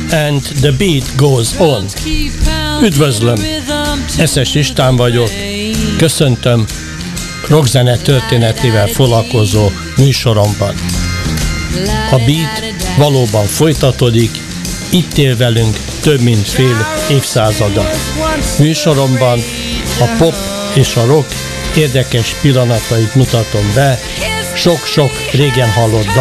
and the beat goes on. Üdvözlöm, Eszes István vagyok, köszöntöm rockzene történetével foglalkozó műsoromban. A beat valóban folytatódik, itt él velünk több mint fél évszázada. Műsoromban a pop és a rock érdekes pillanatait mutatom be, sok-sok régen hallott